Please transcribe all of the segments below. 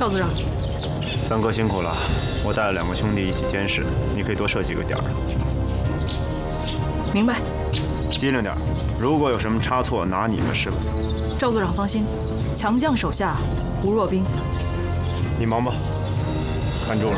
赵组长。 三哥辛苦了，我带了2个兄弟一起监视，你可以多设几个点儿。 明白。 机灵点，如果有什么差错，拿你们是本。 赵组长放心，强将手下无弱兵。 你忙吧，看住了。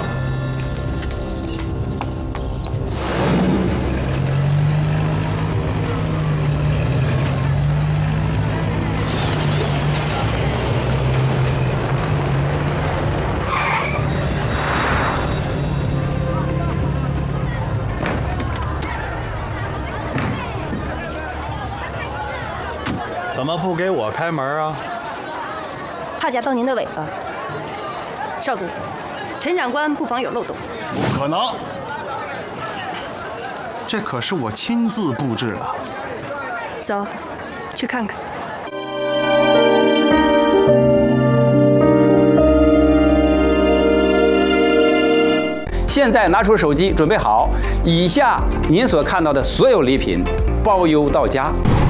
怎么不给我开门啊？ 怕夹到您的尾巴。少卒，陈长官不妨有漏洞。 不可能，这可是我亲自布置的。 走，去看看。 现在拿出手机，准备好。以下您所看到的所有礼品，包邮到家。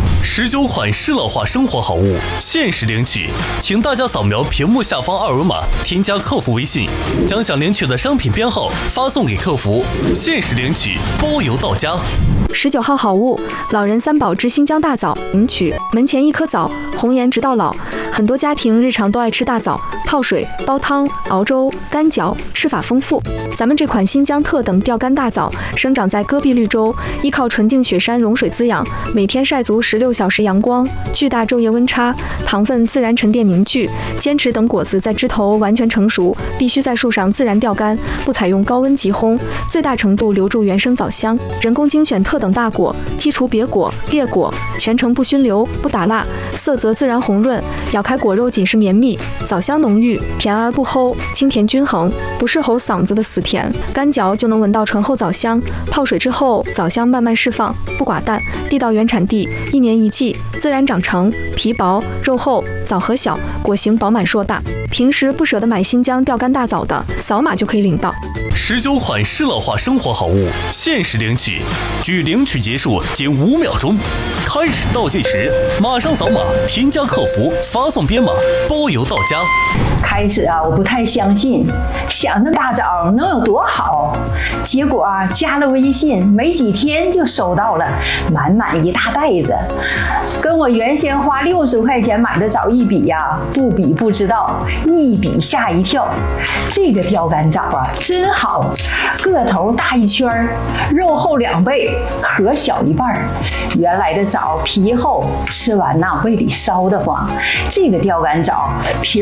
19款适乐化生活好物限时领取，请大家扫描屏幕下方2维码，添加客服微信，将想领取的商品编号发送给客服，限时领取，包邮到家。 19号好物，老人3宝之新疆大枣，领取门前一颗枣，红颜直到老。很多家庭日常都爱吃大枣，泡水、煲汤、熬粥、干嚼，吃法丰富。咱们这款新疆特等钓竿大枣，生长在戈壁绿洲，依靠纯净雪山融水滋养，每天晒足16小时阳光，巨大昼夜温差，糖分自然沉淀凝聚。坚持等果子在枝头完全成熟，必须在树上自然钓竿，不采用高温急烘，最大程度留住原生枣香。人工精选特等大果，剔除别果、裂果，全程不熏流、不打蜡，色泽自然红润，咬开果肉紧实绵密，枣香浓郁，甜而不齁，清甜均衡，不是齁嗓子的死甜。干嚼就能闻到醇厚枣香，泡水之后枣香慢慢释放，不寡淡，地道原产地，1年1季，自然长成，皮薄肉厚，枣核小，果形饱满硕大。平时不舍得买新疆钓竿大枣的，扫码就可以领到。 19款适乐化生活好物限时领取，距领取结束仅5秒钟。开始倒计时，马上扫码添加客服，发送编码，包邮到家。 开始啊，我不太相信，想那大枣能有多好，结果啊，加了微信没几天就收到了满满一大袋子，跟我原先花60块钱买的枣一比呀，不比不知道，一比吓一跳。这个钓竿枣啊，真好，个头大1圈，肉厚2倍，核小1半。原来的枣皮厚，吃完呐胃里烧得慌，这个钓竿枣皮